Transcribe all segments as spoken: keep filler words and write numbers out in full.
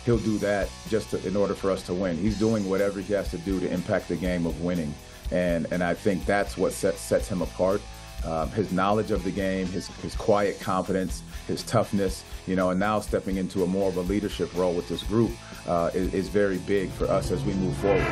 he'll do that just to, in order for us to win. He's doing whatever he has to do to impact the game of winning. And and I think that's what set, sets him apart. Um, his knowledge of the game, his his quiet confidence, his toughness, you know, and now stepping into a more of a leadership role with this group uh, is, is very big for us as we move forward.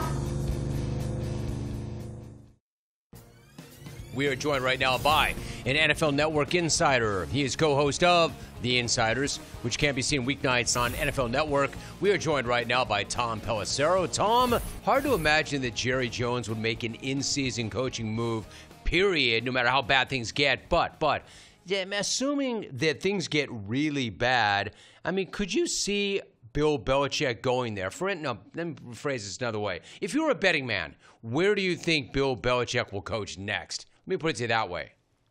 We are joined right now by an N F L Network insider. He is co-host of The Insiders, which can be seen weeknights on N F L Network. We are joined right now by Tom Pelissero. Tom, hard to imagine that Jerry Jones would make an in-season coaching move, period, no matter how bad things get. But, but, assuming that things get really bad, I mean, could you see Bill Belichick going there? For no, let me phrase this another way. If you were a betting man, where do you think Bill Belichick will coach next? Let me put it to you that way.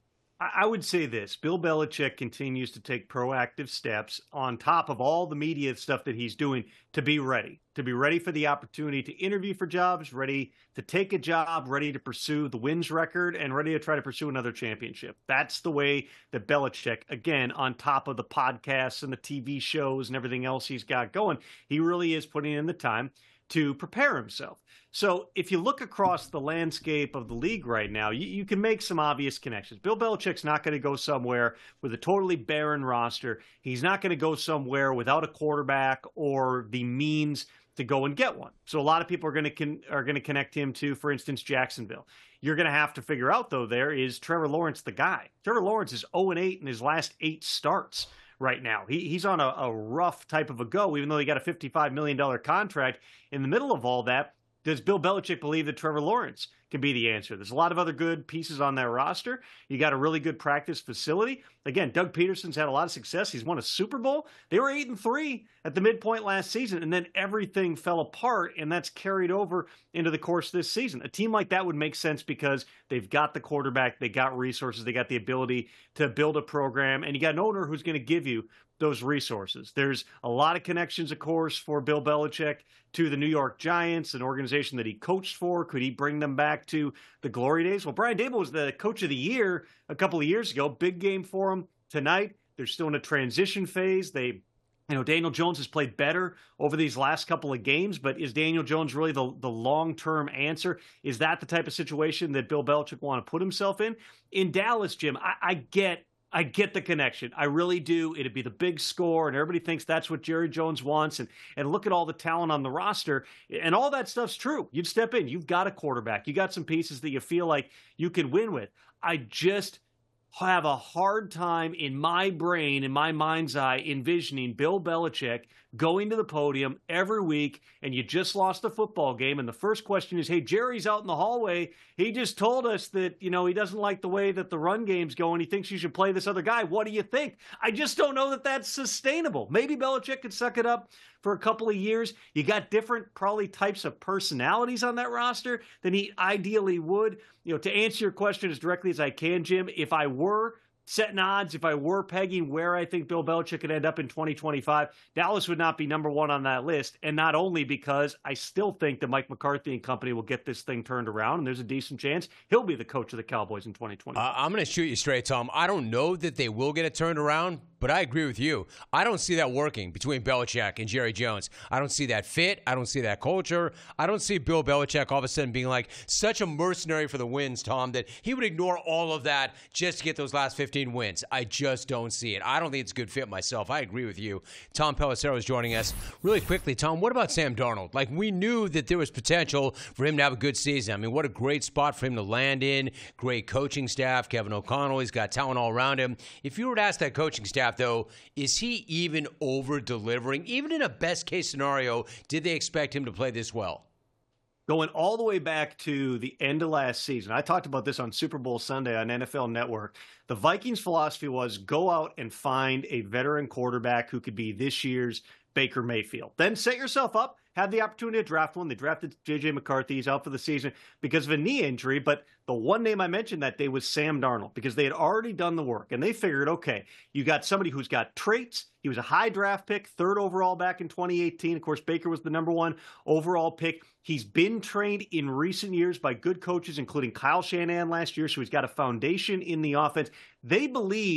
I would say this. Bill Belichick continues to take proactive steps on top of all the media stuff that he's doing to be ready, to be ready for the opportunity to interview for jobs, ready to take a job, ready to pursue the wins record, and ready to try to pursue another championship. That's the way that Belichick, again, on top of the podcasts and the T V shows and everything else he's got going, he really is putting in the time to prepare himself. So if you look across the landscape of the league right now, you, you can make some obvious connections. Bill Belichick's not going to go somewhere with a totally barren roster. He's not going to go somewhere without a quarterback or the means to go and get one. So a lot of people are going to con- are going to connect him to, for instance, Jacksonville. You're going to have to figure out, though, there is Trevor Lawrence the guy. Trevor Lawrence is oh and eight in his last eight starts right now. He, he's on a, a rough type of a go, even though he got a fifty-five million dollars contract. In the middle of all that, does Bill Belichick believe that Trevor Lawrence can be the answer? There's a lot of other good pieces on that roster. You got a really good practice facility. Again, Doug Peterson's had a lot of success. He's won a Super Bowl. They were eight and three at the midpoint last season, and then everything fell apart, and that's carried over into the course of this season. A team like that would make sense because they've got the quarterback, they got resources, they got the ability to build a program, and you got an owner who's going to give you those resources. There's a lot of connections, of course, for Bill Belichick to the New York Giants, an organization that he coached for. Could he bring them back to the glory days? Well, Brian Daboll was the coach of the year a couple of years ago. Big game for him tonight. They're still in a transition phase. They, you know, Daniel Jones has played better over these last couple of games, but is Daniel Jones really the, the long-term answer? Is that the type of situation that Bill Belichick want to put himself in? In Dallas, Jim, I, I get I get the connection. I really do. It'd be the big score, and everybody thinks that's what Jerry Jones wants. And, and look at all the talent on the roster. And all that stuff's true. You'd step in. You've got a quarterback. You got some pieces that you feel like you can win with. I just have a hard time in my brain, in my mind's eye, envisioning Bill Belichick going to the podium every week, and you just lost a football game, and the first question is, hey, Jerry's out in the hallway. He just told us that, you know, he doesn't like the way that the run game's going. He thinks you should play this other guy. What do you think? I just don't know that that's sustainable. Maybe Belichick could suck it up for a couple of years. You got different, probably, types of personalities on that roster than he ideally would. You know, to answer your question as directly as I can, Jim, if I were setting odds, if I were pegging where I think Bill Belichick could end up in twenty twenty-five, Dallas would not be number one on that list. And not only because I still think that Mike McCarthy and company will get this thing turned around, and there's a decent chance he'll be the coach of the Cowboys in twenty twenty. Uh, I'm going to shoot you straight, Tom. I don't know that they will get it turned around, but I agree with you. I don't see that working between Belichick and Jerry Jones. I don't see that fit. I don't see that culture. I don't see Bill Belichick all of a sudden being like such a mercenary for the wins, Tom, that he would ignore all of that just to get those last fifteen wins. I just don't see it. I don't think it's a good fit myself. I agree with you. Tom Pelissero is joining us. Really quickly, Tom, what about Sam Darnold? Like, we knew that there was potential for him to have a good season. I mean, what a great spot for him to land in. Great coaching staff. Kevin O'Connell, he's got talent all around him. If you were to ask that coaching staff, though, is he even over-delivering? Even in a best-case scenario, did they expect him to play this well? Going all the way back to the end of last season, I talked about this on Super Bowl Sunday on N F L Network. The Vikings' philosophy was go out and find a veteran quarterback who could be this year's Baker Mayfield. Then set yourself up, have the opportunity to draft one. They drafted J J McCarthy. He's out for the season because of a knee injury. But the one name I mentioned that day was Sam Darnold because they had already done the work. And they figured, okay, you got somebody who's got traits. He was a high draft pick, third overall back in twenty eighteen. Of course, Baker was the number one overall pick. He's been trained in recent years by good coaches, including Kyle Shanahan last year. So he's got a foundation in the offense. They believed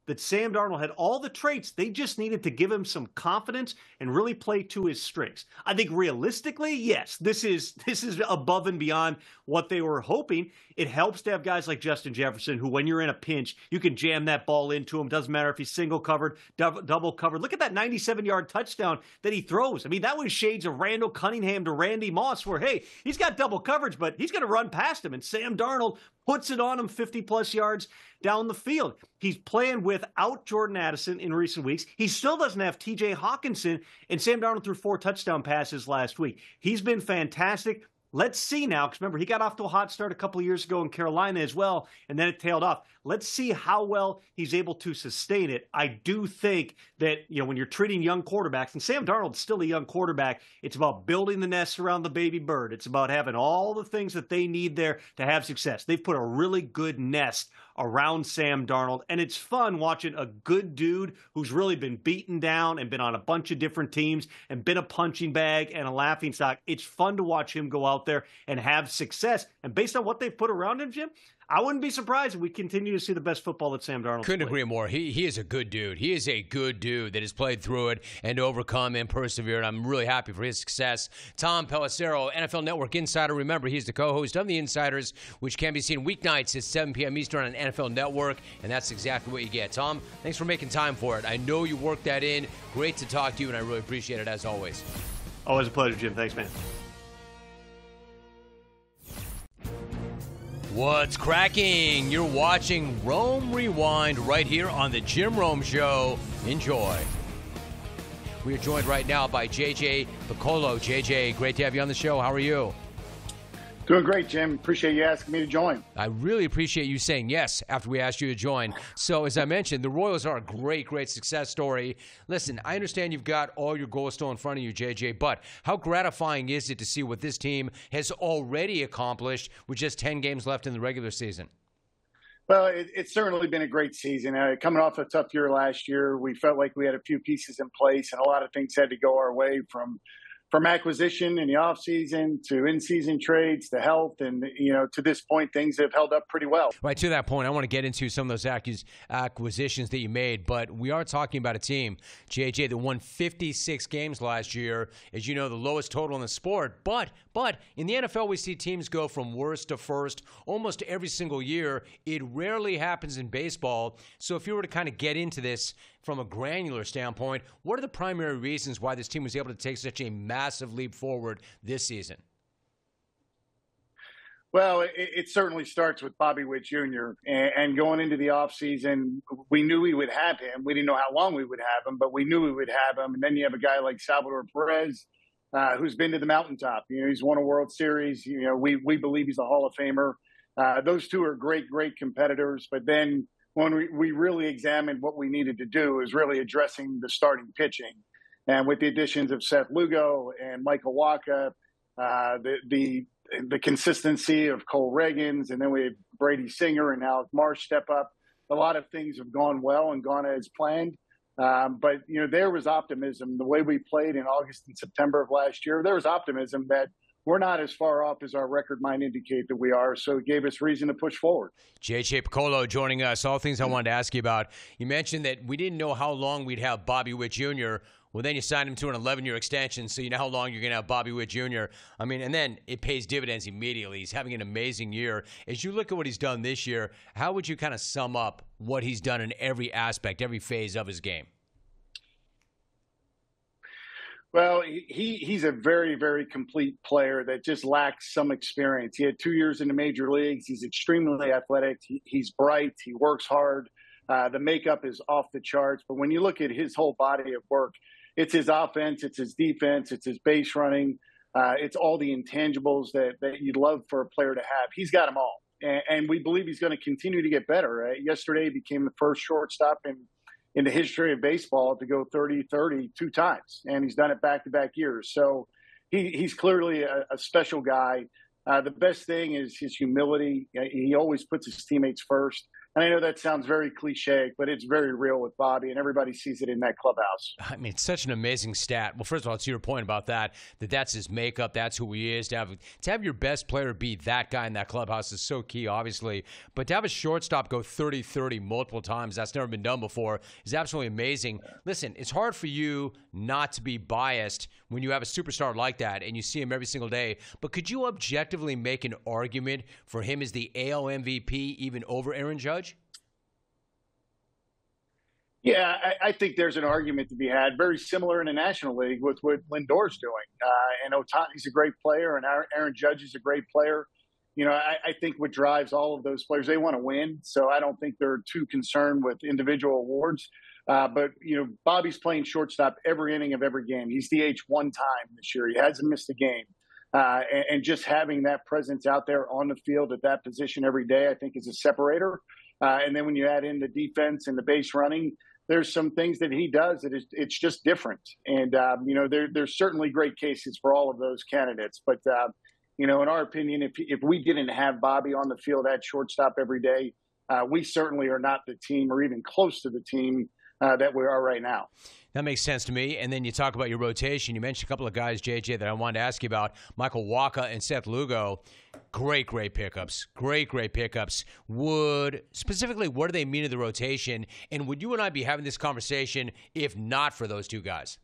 that Sam Darnold had all the traits. They just needed to give him some confidence and really play to his strengths. I think realistically, yes, this is this is above and beyond what they were hoping. It helps to have guys like Justin Jefferson, who when you're in a pinch, you can jam that ball into him. Doesn't matter if he's single covered, double covered. Look at that ninety-seven-yard touchdown that he throws. I mean, that was shades of Randall Cunningham to Randy Moss, where, hey, he's got double coverage, but he's going to run past him. And Sam Darnold puts it on him fifty-plus yards down the field. He's playing without Jordan Addison in recent weeks. He still doesn't have T J Hawkinson, and Sam Darnold threw four touchdown passes last week. He's been fantastic. Let's see now, because remember, he got off to a hot start a couple of years ago in Carolina as well, and then it tailed off. Let's see how well he's able to sustain it. I do think that, you know, when you're treating young quarterbacks, and Sam Darnold's still a young quarterback, it's about building the nest around the baby bird. It's about having all the things that they need there to have success. They've put a really good nest around Sam Darnold, and it's fun watching a good dude who's really been beaten down and been on a bunch of different teams and been a punching bag and a laughingstock. It's fun to watch him go out there and have success. And based on what they've put around him, Jim, I wouldn't be surprised if we continue to see the best football that Sam Darnold Couldn't played. agree more. He he is a good dude. He is a good dude that has played through it and overcome and persevered. I'm really happy for his success. Tom Pelissero, N F L Network Insider. Remember, he's the co-host of The Insiders, which can be seen weeknights at seven p.m. Eastern on N F L Network, and that's exactly what you get. Tom, thanks for making time for it. I know you worked that in. Great to talk to you, and I really appreciate it as always. Always a pleasure, Jim. Thanks, man. What's cracking? You're watching Rome Rewind right here on the Jim Rome Show. Enjoy. We are joined right now by J J Picollo. J J, great to have you on the show. How are you? Doing great, Jim. Appreciate you asking me to join. I really appreciate you saying yes after we asked you to join. So, as I mentioned, the Royals are a great, great success story. Listen, I understand you've got all your goals still in front of you, J J, but how gratifying is it to see what this team has already accomplished with just ten games left in the regular season? Well, it, it's certainly been a great season. Uh, coming off a tough year last year, we felt like we had a few pieces in place, and a lot of things had to go our way from From acquisition in the offseason to in-season trades to health, and you know, to this point, things have held up pretty well. Right, to that point, I want to get into some of those accus- acquisitions that you made, but we are talking about a team, J J, that won fifty-six games last year, as you know, the lowest total in the sport. But, but in the N F L, we see teams go from worst to first almost every single year. It rarely happens in baseball. So if you were to kind of get into this from a granular standpoint, what are the primary reasons why this team was able to take such a massive leap forward this season? Well, it, it certainly starts with Bobby Witt Junior And, and going into the offseason, we knew we would have him. We didn't know how long we would have him, but we knew we would have him. And then you have a guy like Salvador Perez, uh, who's been to the mountaintop. You know, he's won a World Series. You know, we we believe he's a Hall of Famer. Uh, those two are great, great competitors. But then when we, we really examined what we needed to do is really addressing the starting pitching. And with the additions of Seth Lugo and Michael Wacha, uh, the, the the consistency of Cole Reagans, and then we had Brady Singer and Alec Marsh step up. A lot of things have gone well and gone as planned. Um, but, you know, there was optimism. The way we played in August and September of last year, there was optimism that we're not as far off as our record might indicate that we are, so it gave us reason to push forward. J J Picollo joining us. All things I wanted to ask you about. You mentioned that we didn't know how long we'd have Bobby Witt Junior Well, then you signed him to an eleven-year extension, so you know how long you're going to have Bobby Witt Junior I mean, and then it pays dividends immediately. He's having an amazing year. As you look at what he's done this year, how would you kind of sum up what he's done in every aspect, every phase of his game? Well, he he's a very, very complete player that just lacks some experience. He had two years in the major leagues. He's extremely athletic. He, he's bright. He works hard. Uh, the makeup is off the charts. But when you look at his whole body of work, it's his offense, it's his defense, it's his base running. Uh, it's all the intangibles that, that you'd love for a player to have. He's got them all. And, and we believe he's going to continue to get better. Uh, yesterday, he became the first shortstop in in the history of baseball to go thirty thirty two times, and he's done it back-to-back years. So he, he's clearly a, a special guy. Uh, the best thing is his humility. He always puts his teammates first. And I know that sounds very cliche, but it's very real with Bobby, and everybody sees it in that clubhouse. I mean, it's such an amazing stat. Well, first of all, to your point about that, that that's his makeup, that's who he is. To have to have your best player be that guy in that clubhouse is so key, obviously. But to have a shortstop go thirty thirty multiple times, that's never been done before, is absolutely amazing. Listen, it's hard for you not to be biased when you have a superstar like that and you see him every single day. But could you objectively make an argument for him as the A L M V P even over Aaron Judge? Yeah, I, I think there's an argument to be had, very similar in the National League with what Lindor's doing. Uh, and Ohtani's a great player, and Aaron Judge is a great player. You know, I, I think what drives all of those players, they want to win. So I don't think they're too concerned with individual awards. Uh, but, you know, Bobby's playing shortstop every inning of every game. He's D H one time this year. He hasn't missed a game. Uh, and, and just having that presence out there on the field at that position every day, I think is a separator. Uh, and then when you add in the defense and the base running, there's some things that he does that is, it's just different. And, um, you know, there, there's certainly great cases for all of those candidates. But, uh, you know, in our opinion, if if we didn't have Bobby on the field at shortstop every day, uh, we certainly are not the team or even close to the team uh, that we are right now. That makes sense to me. And then you talk about your rotation. You mentioned a couple of guys, J J, that I wanted to ask you about. Michael Wacha and Seth Lugo. Great, great pickups. Great, great pickups. Would, specifically, what do they mean to the rotation? And would you and I be having this conversation if not for those two guys?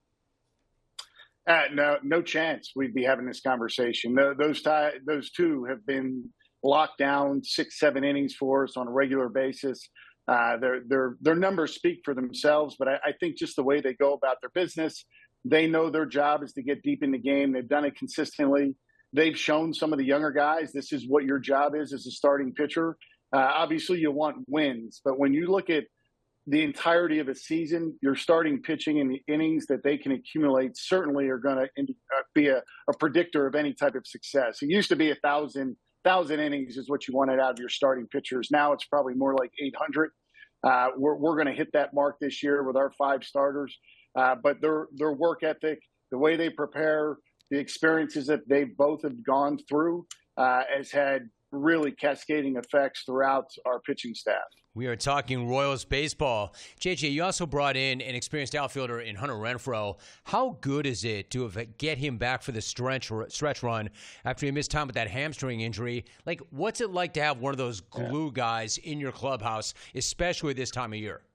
Uh, no, no chance we'd be having this conversation. No, those, tie, those two have been locked down six, seven innings for us on a regular basis. Uh, their their their numbers speak for themselves, but I, I think just the way they go about their business, they know their job is to get deep in the game. They've done it consistently. They've shown some of the younger guys this is what your job is as a starting pitcher. Uh, obviously, you want wins, but when you look at the entirety of a season, your starting pitching and the innings that they can accumulate certainly are going to be a, a predictor of any type of success. It used to be a thousand thousand innings is what you wanted out of your starting pitchers. Now it's probably more like eight hundred. Uh, we're we're going to hit that mark this year with our five starters. Uh, but their their work ethic, the way they prepare, the experiences that they both have gone through uh, has had really cascading effects throughout our pitching staff. We are talking Royals baseball. J J, you also brought in an experienced outfielder in Hunter Renfroe. How good is it to have, get him back for the stretch stretch run after he missed time with that hamstring injury? Like, what's it like to have one of those glue yeah. guys in your clubhouse, especially this time of year?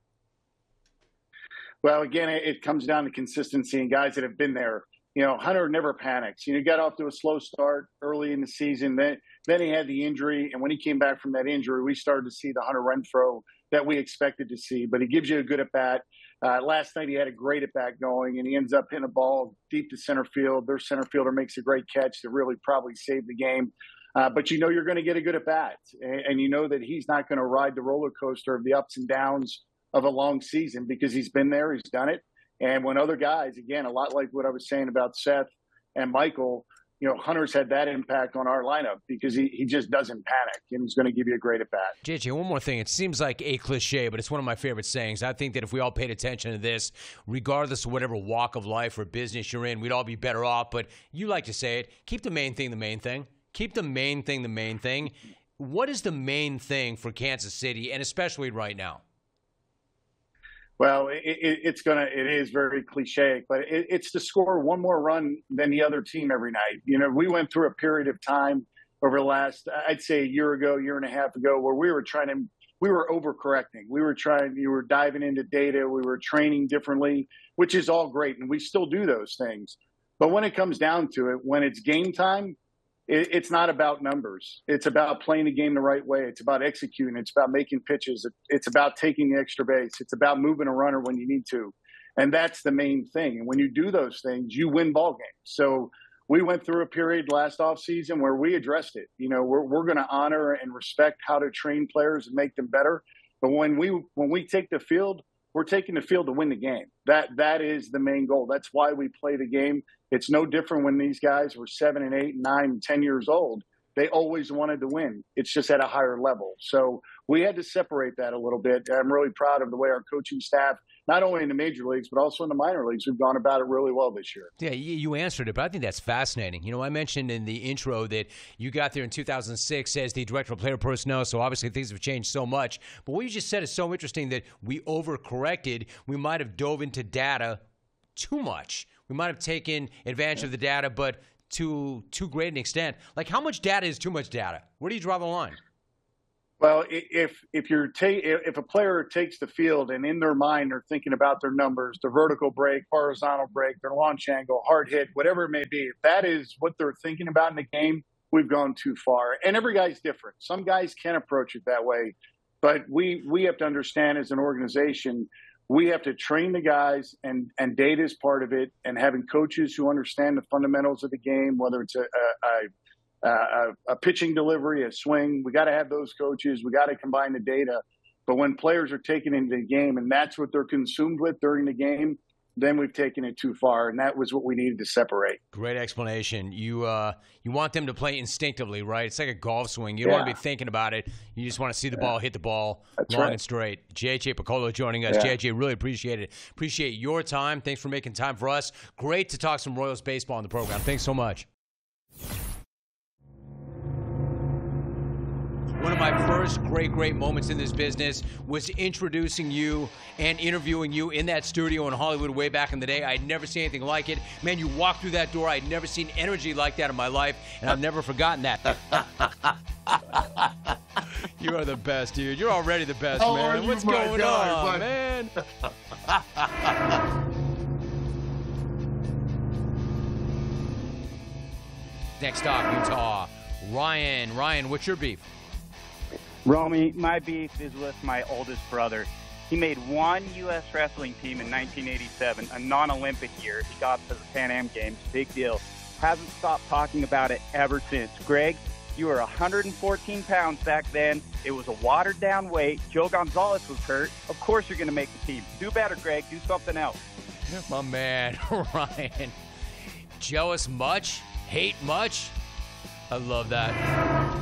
Well, again, it comes down to consistency and guys that have been there. You know, Hunter never panics. You know, he got off to a slow start early in the season. Then, then he had the injury. And when he came back from that injury, we started to see the Hunter Renfroe that we expected to see. But he gives you a good at-bat. Uh, last night he had a great at-bat going, and he ends up hitting a ball deep to center field. Their center fielder makes a great catch that really probably saved the game. Uh, but you know you're going to get a good at-bat. And, and you know that he's not going to ride the roller coaster of the ups and downs of a long season because he's been there, he's done it. And when other guys, again, a lot like what I was saying about Seth and Michael, you know, Hunter's had that impact on our lineup because he, he just doesn't panic and he's going to give you a great at-bat. J J, one more thing. It seems like a cliche, but it's one of my favorite sayings. I think that if we all paid attention to this, regardless of whatever walk of life or business you're in, we'd all be better off. But you like to say it, keep the main thing the main thing. Keep the main thing the main thing. What is the main thing for Kansas City, and especially right now? Well, it, it, it's gonna. It is very cliche, but it, it's to score one more run than the other team every night. You know, we went through a period of time over the last, I'd say, a year ago, year and a half ago, where we were trying to, we were overcorrecting. We were trying, you were diving into data. We were training differently, which is all great, and we still do those things. But when it comes down to it, when it's game time, it's not about numbers. It's about playing the game the right way. It's about executing. It's about making pitches. It's about taking the extra base. It's about moving a runner when you need to. And that's the main thing. And when you do those things, you win ball games. So we went through a period last offseason where we addressed it. You know, we're we're going to honor and respect how to train players and make them better. But when we when we take the field, we're taking the field to win the game. That that is the main goal. That's why we play the game. It's no different when these guys were seven and eight, nine, and ten years old. They always wanted to win. It's just at a higher level. So we had to separate that a little bit. I'm really proud of the way our coaching staff not only in the major leagues, but also in the minor leagues. We've gone about it really well this year. Yeah, you answered it, but I think that's fascinating. You know, I mentioned in the intro that you got there in two thousand six as the director of player personnel, so obviously things have changed so much. But what you just said is so interesting that we overcorrected. We might have dove into data too much. We might have taken advantage yeah. of the data, but to too great an extent. Like, how much data is too much data? Where do you draw the line? Well, if if you're ta- if a player takes the field and in their mind they're thinking about their numbers, their vertical break, horizontal break, their launch angle, hard hit, whatever it may be, if that is what they're thinking about in the game, we've gone too far. And every guy's different. Some guys can approach it that way, but we we have to understand as an organization, we have to train the guys, and and data is part of it, and having coaches who understand the fundamentals of the game, whether it's a, a, a Uh, a, a pitching delivery, a swing. We got to have those coaches. We got to combine the data. But when players are taken into the game and that's what they're consumed with during the game, then we've taken it too far, and that was what we needed to separate. Great explanation. You uh, you want them to play instinctively, right? It's like a golf swing. You don't yeah. want to be thinking about it. You just want to see the yeah. ball hit the ball That's long right. and straight. J J Picollo joining us. Yeah. J J, really appreciate it. Appreciate your time. Thanks for making time for us. Great to talk some Royals baseball on the program. Thanks so much. One of my first great, great moments in this business was introducing you and interviewing you in that studio in Hollywood way back in the day. I'd never seen anything like it. Man, you walked through that door. I'd never seen energy like that in my life, and I've never forgotten that. You are the best, dude. You're already the best, How man. are you, What's my going guy, on, but... man? Next up, Utah. Ryan. Ryan, what's your beef? Romy, my beef is with my oldest brother. He made one U S wrestling team in nineteen eighty-seven, a non-Olympic year. He got to the Pan Am Games, big deal. Hasn't stopped talking about it ever since. Greg, you were one hundred fourteen pounds back then. It was a watered-down weight. Joe Gonzalez was hurt. Of course you're going to make the team. Do better, Greg. Do something else. My man, Ryan. Jealous much? Hate much? I love that.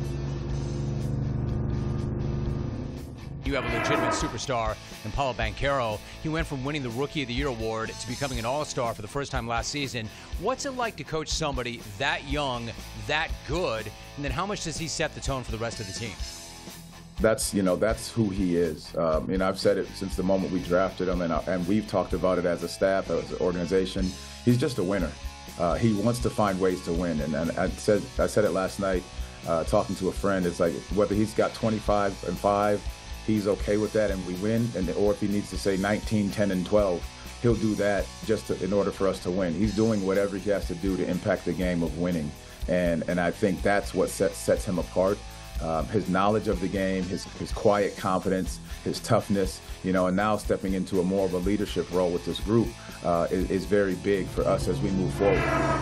You have a legitimate superstar in Paulo Banchero. He went from winning the Rookie of the Year award to becoming an all-star for the first time last season. What's it like to coach somebody that young, that good, and then how much does he set the tone for the rest of the team? That's, you know, that's who he is. Um, you know, I've said it since the moment we drafted him, and, I, and we've talked about it as a staff, as an organization. He's just a winner. Uh, he wants to find ways to win. And, and I said I said it last night uh, talking to a friend. It's like whether he's got twenty-five and five, he's okay with that and we win, and or if he needs to say nineteen, ten, and twelve, he'll do that just to, in order for us to win. He's doing whatever he has to do to impact the game of winning, and and I think that's what sets sets him apart. Um, his knowledge of the game, his his quiet confidence, his toughness, you know, and now stepping into a more of a leadership role with this group uh, is, is very big for us as we move forward.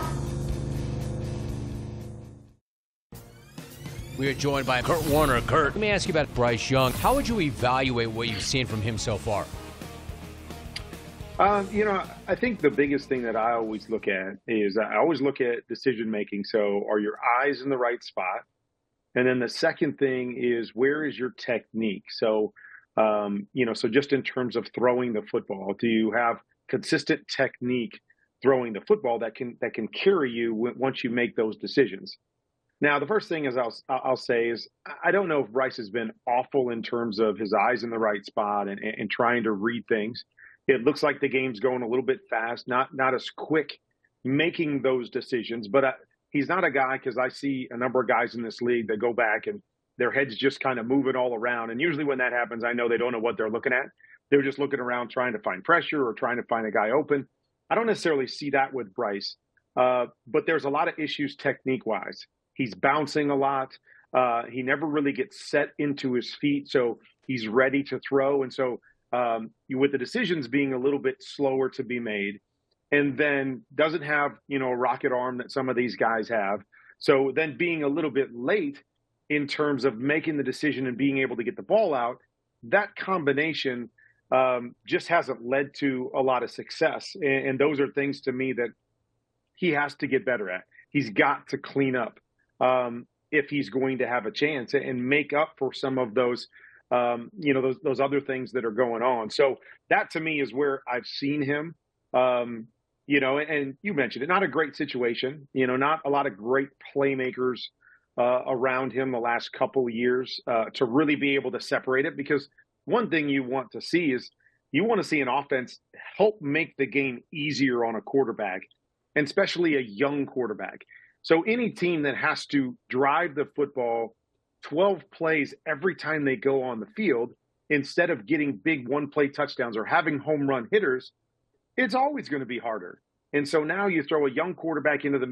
We are joined by Kurt Warner. Kurt, let me ask you about Bryce Young. How would you evaluate what you've seen from him so far? Um, you know, I think the biggest thing that I always look at is I always look at decision making. So are your eyes in the right spot? And then the second thing is, where is your technique? So, um, you know, so just in terms of throwing the football, do you have consistent technique throwing the football that can that can carry you w- once you make those decisions? Now, the first thing is I'll I'll say is I don't know if Bryce has been awful in terms of his eyes in the right spot and, and trying to read things. It looks like the game's going a little bit fast, not not as quick making those decisions, but I, he's not a guy, because I see a number of guys in this league that go back and their head's just kind of moving all around. And usually when that happens, I know they don't know what they're looking at. They're just looking around trying to find pressure or trying to find a guy open. I don't necessarily see that with Bryce, uh, but there's a lot of issues technique-wise. He's bouncing a lot. Uh, he never really gets set into his feet, so he's ready to throw. And so um, with the decisions being a little bit slower to be made, and then doesn't have, you know, a rocket arm that some of these guys have. So then being a little bit late in terms of making the decision and being able to get the ball out, that combination um, just hasn't led to a lot of success. And, and those are things to me that he has to get better at. He's got to clean up um, if he's going to have a chance and make up for some of those um, you know, those, those other things that are going on. So that to me is where I've seen him, um, you know, and you mentioned it, not a great situation, you know, not a lot of great playmakers uh, around him the last couple of years uh, to really be able to separate it. Because one thing you want to see is you want to see an offense help make the game easier on a quarterback, and especially a young quarterback. So any team that has to drive the football twelve plays every time they go on the field, instead of getting big one-play touchdowns or having home run hitters, it's always going to be harder. And so now you throw a young quarterback into the